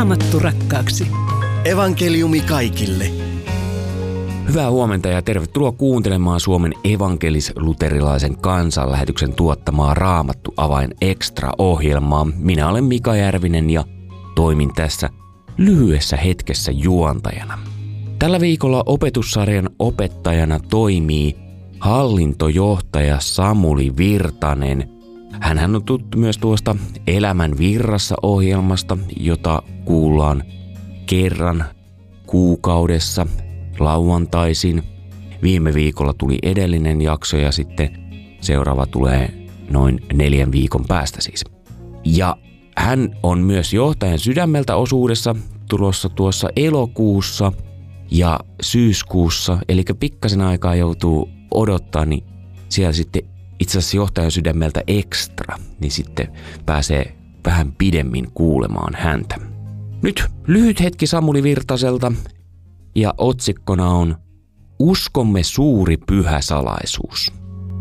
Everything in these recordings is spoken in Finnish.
Raamattu rakkaaksi. Evankeliumi kaikille. Hyvää huomenta ja tervetuloa kuuntelemaan Suomen evankelis-luterilaisen kansanlähetyksen tuottamaa Raamattu Avain Extra-ohjelmaa. Minä olen Mika Järvinen ja toimin tässä lyhyessä hetkessä juontajana. Tällä viikolla opetussarjan opettajana toimii hallintojohtaja Samuli Virtanen. Hänhän on tuttu myös tuosta Elämän virrassa -ohjelmasta, jota kuullaan kerran kuukaudessa lauantaisin. Viime viikolla tuli edellinen jakso ja sitten seuraava tulee noin 4 viikon päästä siis. Ja hän on myös johtajan sydämeltä -osuudessa tulossa tuossa elokuussa ja syyskuussa, eli pikkasen aikaa joutuu odottaa, niin siellä sitten itse asiassa johtajan sydämeltä extra, niin sitten pääsee vähän pidemmin kuulemaan häntä. Nyt lyhyt hetki Samuli Virtaselta ja otsikkona on Uskomme suuri pyhä salaisuus.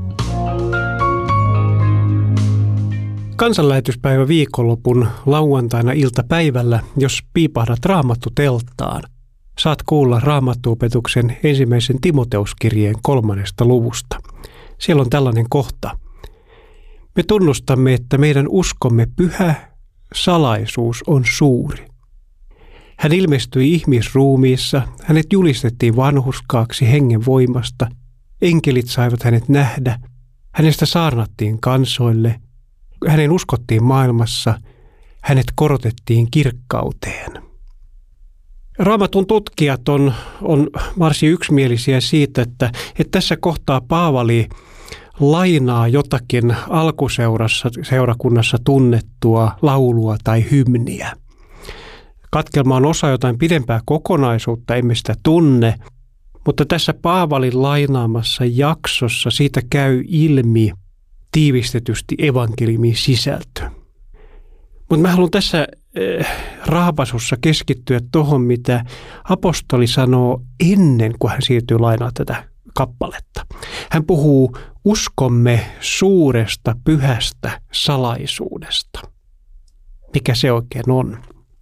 Kansanlähetyspäivä viikonlopun lauantaina iltapäivällä, jos piipahdat Raamattu-telttaan, saat kuulla Raamattu-opetuksen ensimmäisen Timoteuskirjeen 3. luvusta. Siellä on tällainen kohta. Me tunnustamme, että meidän uskomme pyhä salaisuus on suuri. Hän ilmestyi ihmisruumiissa, hänet julistettiin vanhurskaaksi hengen voimasta, enkelit saivat hänet nähdä, hänestä saarnattiin kansoille, hänen uskottiin maailmassa, hänet korotettiin kirkkauteen. Raamatun tutkijat on varsin yksimielisiä siitä, että tässä kohtaa Paavali lainaa jotakin alkuseurakunnassa tunnettua laulua tai hymniä. Katkelma on osa jotain pidempää kokonaisuutta, emme sitä tunne, mutta tässä Paavalin lainaamassa jaksossa siitä käy ilmi tiivistetysti evankeliumin sisältö. Mutta mä haluan tässä raapasussa keskittyä tuohon, mitä apostoli sanoo ennen kuin hän siirtyy lainaamaan tätä kappaletta. Hän puhuu uskomme suuresta pyhästä salaisuudesta. Mikä se oikein on?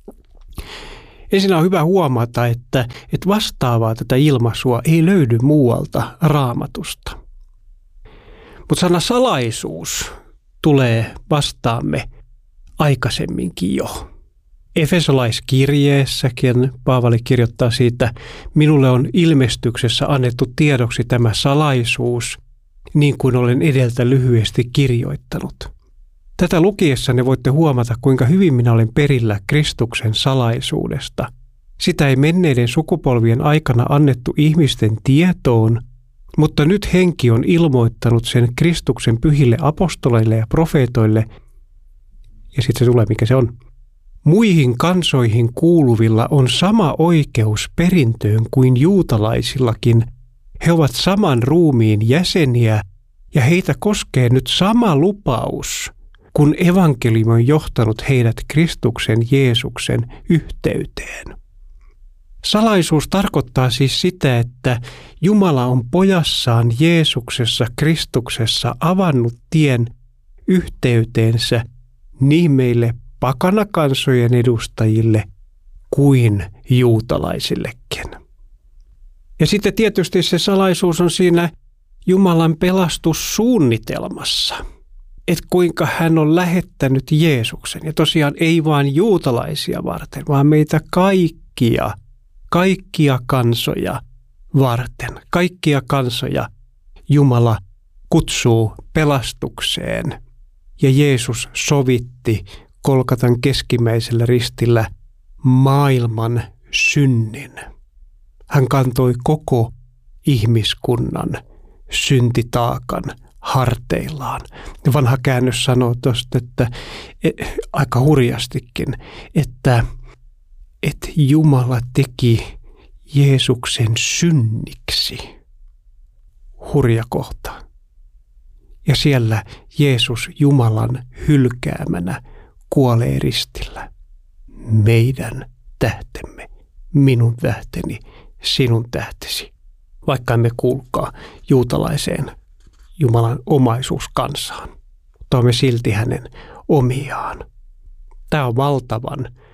Ensin on hyvä huomata, että vastaavaa tätä ilmaisua ei löydy muualta Raamatusta. Mutta sana salaisuus tulee vastaamme aikaisemminkin jo. Efesolaiskirjeessäkin Paavali kirjoittaa siitä, minulle on ilmestyksessä annettu tiedoksi tämä salaisuus, niin kuin olen edeltä lyhyesti kirjoittanut. Tätä lukiessanne voitte huomata, kuinka hyvin minä olen perillä Kristuksen salaisuudesta. Sitä ei menneiden sukupolvien aikana annettu ihmisten tietoon, mutta nyt henki on ilmoittanut sen Kristuksen pyhille apostoleille ja profeetoille. Ja sitten se tulee, mikä se on. Muihin kansoihin kuuluvilla on sama oikeus perintöön kuin juutalaisillakin. He ovat saman ruumiin jäseniä ja heitä koskee nyt sama lupaus, kun evankeliumi on johtanut heidät Kristuksen Jeesuksen yhteyteen. Salaisuus tarkoittaa siis sitä, että Jumala on pojassaan Jeesuksessa Kristuksessa avannut tien yhteyteensä niin meille pakanakansojen edustajille kuin juutalaisillekin. Ja sitten tietysti se salaisuus on siinä Jumalan pelastussuunnitelmassa, että kuinka hän on lähettänyt Jeesuksen. Ja tosiaan ei vain juutalaisia varten, vaan meitä kaikkia kansoja varten. Kaikkia kansoja Jumala kutsuu pelastukseen. Ja Jeesus sovitti Golgatan keskimmäisellä ristillä maailman synnin. Hän kantoi koko ihmiskunnan syntitaakan harteillaan. Vanha käännös sanoo tuosta, että aika hurjastikin, että Jumala teki Jeesuksen synniksi. Hurja kohta. Ja siellä Jeesus Jumalan hylkäämänä kuolee ristillä. Meidän tähtemme, minun tähteni, sinun tähtesi. Vaikka emme kuulkaa juutalaiseen Jumalan omaisuuskansaan, mutta olemme silti hänen omiaan. Tämä on valtavan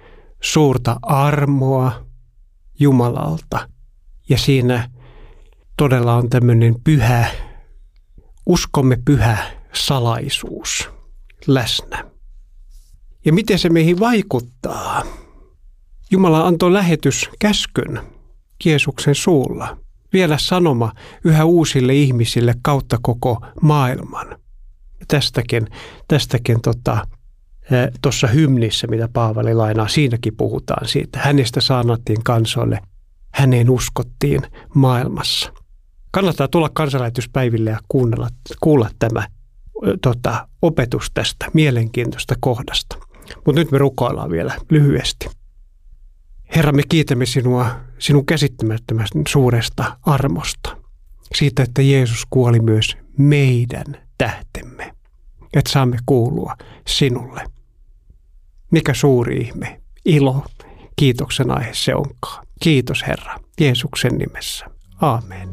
suurta armoa Jumalalta. Ja siinä todella on tämmöinen uskomme pyhä salaisuus läsnä. Ja miten se meihin vaikuttaa? Jumala antoi lähetyskäskyn Jeesuksen suulla. Vielä sanoma yhä uusille ihmisille kautta koko maailman. Tästäkin tuossa hymnissä, mitä Paavali lainaa, siinäkin puhutaan siitä. Hänestä saarnattiin kansoille, häneen uskottiin maailmassa. Kannattaa tulla kansanlähetyspäiville ja kuulla tämä opetus tästä mielenkiintoista kohdasta. Mutta nyt me rukoillaan vielä lyhyesti. Herra, me kiitämme sinua sinun käsittämättömästä suuresta armosta. Siitä, että Jeesus kuoli myös meidän tähtemme. Että saamme kuulua sinulle. Mikä suuri ihme, ilo, kiitoksen aihe se onkaan. Kiitos Herra, Jeesuksen nimessä. Aamen.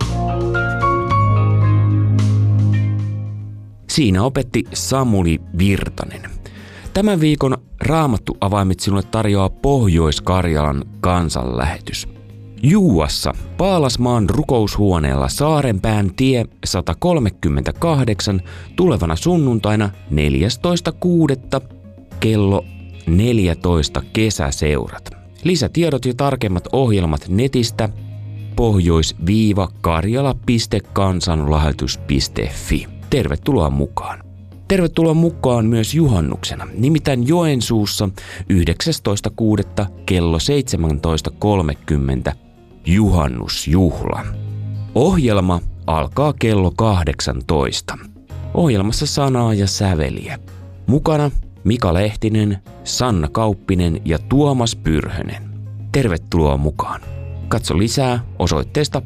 Siinä opetti Samuli Virtanen. Tämän viikon Raamattu-avaimet sinulle tarjoaa Pohjois-Karjalan kansanlähetys. Juuassa Paalasmaan rukoushuoneella Saarenpään tie 138 tulevana sunnuntaina 14.6. kello 14 kesäseurat. Lisätiedot ja tarkemmat ohjelmat netistä pohjois-karjala.kansanlähetys.fi. Tervetuloa mukaan. Tervetuloa mukaan myös juhannuksena, nimittäin Joensuussa 19.6. kello 17.30 juhannusjuhla. Ohjelma alkaa kello 18. Ohjelmassa sanaa ja säveliä. Mukana Mika Lehtinen, Sanna Kauppinen ja Tuomas Pyrhönen. Tervetuloa mukaan. Katso lisää osoitteesta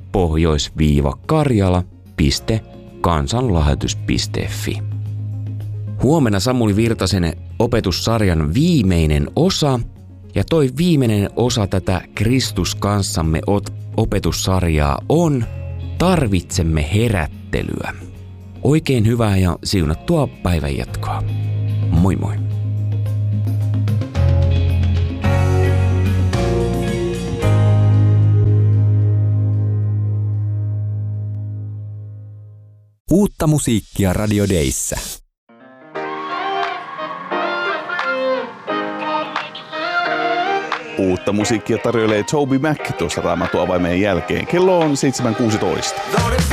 pohjois-karjala.kansanlähetys.fi. Huomenna Samuli Virtasen opetussarjan viimeinen osa, ja toi viimeinen osa tätä Kristus kanssamme opetussarjaa on Tarvitsemme herättelyä. Oikein hyvää ja siunattua päivän jatkoa. Moi moi! Uutta musiikkia Radio Dayssä. Uutta musiikkia tarjoilee Toby Mac tuossa Raamattu-avaimeen jälkeen. Kello on 7.16.